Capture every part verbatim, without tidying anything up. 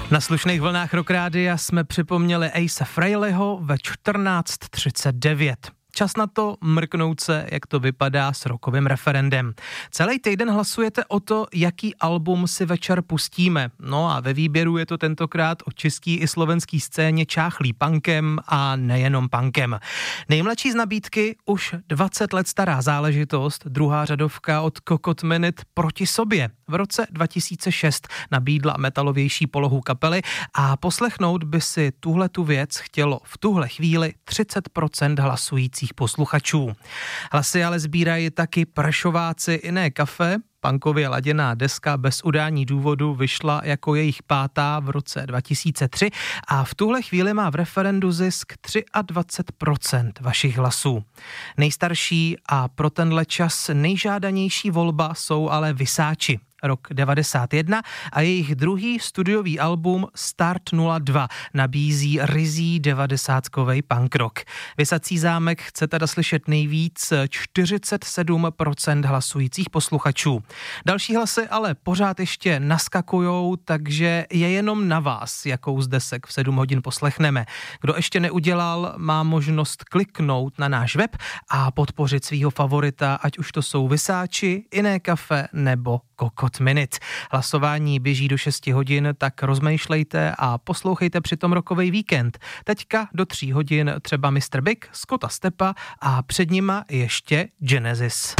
Na slušných vlnách Rock Rádia jsme připomněli Ace Frehleyho ve čtrnáct třicet devět. Čas na to mrknout se, jak to vypadá s rockovým referendem. Celý týden hlasujete o to, jaký album si večer pustíme. No a ve výběru je to tentokrát o český i slovenský scéně čáchlý punkem a nejenom punkem. Nejmladší z nabídky už dvacet let stará záležitost, druhá řadovka od Kokot Minute Proti sobě. V roce dva tisíce šest nabídla metalovější polohu kapely a poslechnout by si tuhletu věc chtělo v tuhle chvíli třicet procent hlasujících posluchačů. Hlasy ale sbírají taky Prešováci Iné kafe. Punkově laděná deska bez udání důvodu vyšla jako jejich pátá v roce dva tisíce tři a v tuhle chvíli má v referendu zisk dvacet tři procent vašich hlasů. Nejstarší a pro tenhle čas nejžádanější volba jsou ale Vysáči. Rok devadesát jedna a jejich druhý studiový album Start nula dva nabízí ryzí devadesátkovej punk rock. Vysací zámek chce teda slyšet nejvíc čtyřicet sedm procent hlasujících posluchačů. Další hlasy ale pořád ještě naskakujou, takže je jenom na vás, jakou z desek v sedm hodin poslechneme. Kdo ještě neudělal, má možnost kliknout na náš web a podpořit svýho favorita, ať už to jsou Vysáči, Iné kafe nebo Kokot Minute. Hlasování běží do šesti hodin, tak rozmýšlejte a poslouchejte přitom rockovej víkend. Teďka do tří hodin třeba mister Big, Scotta Steppa a před nima ještě Genesis.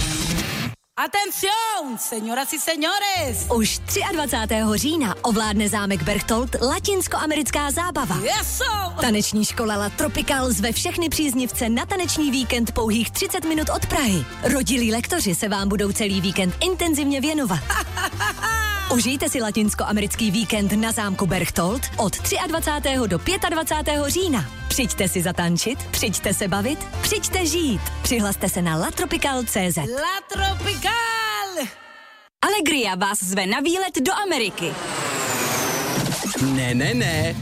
Atención, señoras y señores! Už dvacátého třetího října ovládne zámek Berchtold latinskoamerická zábava. Yes, Taneční škola La Tropical zve všechny příznivce na taneční víkend pouhých třicet minut od Prahy. Rodilí lektoři se vám budou celý víkend intenzivně věnovat. Užijte si latinskoamerický víkend na zámku Berchtold od dvacátého třetího do dvacátého pátého října. Přijďte si zatančit, přijďte se bavit, přijďte žít. Přihlaste se na latropical tečka cé zet. La Tropical! Alegria vás zve na výlet do Ameriky. Ne, ne, ne.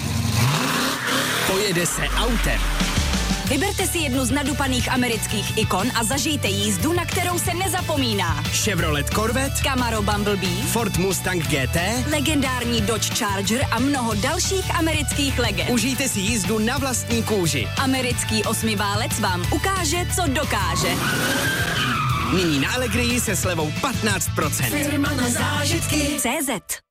Pojede se autem. Vyberte si jednu z nadupaných amerických ikon a zažijte jízdu, na kterou se nezapomíná. Chevrolet Corvette, Camaro Bumblebee, Ford Mustang G T, legendární Dodge Charger a mnoho dalších amerických legend. Užijte si jízdu na vlastní kůži. Americký osmiválec vám ukáže, co dokáže. Nyní na Allegrii se slevou patnáct procent. Firma na zážitky. cé zet